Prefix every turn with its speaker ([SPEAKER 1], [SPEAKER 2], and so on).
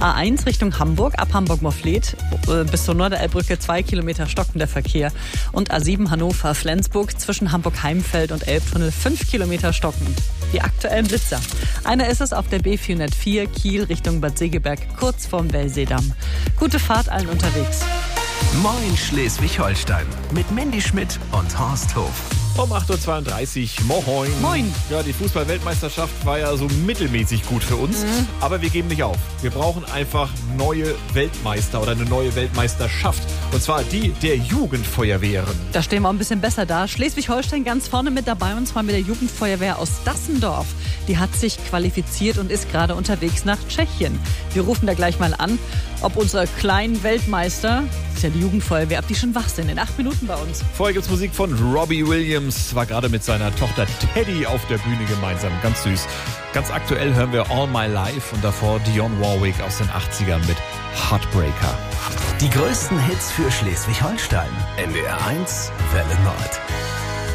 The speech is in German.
[SPEAKER 1] A1 Richtung Hamburg, ab Hamburg-Morfleet bis zur Norderelbbrücke 2 Kilometer stockender Verkehr. Und A7 Hannover-Flensburg zwischen Hamburg-Heimfeld und Elbtunnel 5 Kilometer stockend. Die aktuellen Blitzer. Einer ist es auf der B404 Kiel Richtung Bad Segeberg, kurz vorm Wellseedamm. Gute Fahrt allen unterwegs.
[SPEAKER 2] Moin Schleswig-Holstein mit Mandy Schmidt und Horst Hof.
[SPEAKER 3] Um 8.32 Uhr, moin.
[SPEAKER 1] Moin.
[SPEAKER 3] Ja, die Fußball-Weltmeisterschaft war ja so mittelmäßig gut für uns. Aber wir geben nicht auf. Wir brauchen einfach neue Weltmeister oder eine neue Weltmeisterschaft. Und zwar die der Jugendfeuerwehren.
[SPEAKER 1] Da stehen wir auch ein bisschen besser da. Schleswig-Holstein ganz vorne mit dabei, und zwar mit der Jugendfeuerwehr aus Dassendorf. Die hat sich qualifiziert und ist gerade unterwegs nach Tschechien. Wir rufen da gleich mal an, ob unsere kleinen Weltmeister, das ist ja die Jugendfeuerwehr, ob die schon wach sind. In 8 Minuten bei uns.
[SPEAKER 3] Vorher gibt's Musik von Robbie Williams. War gerade mit seiner Tochter Teddy auf der Bühne gemeinsam. Ganz süß. Ganz aktuell hören wir All My Life und davor Dionne Warwick aus den 80ern mit Heartbreaker.
[SPEAKER 2] Die größten Hits für Schleswig-Holstein. NDR 1, Welle Nord.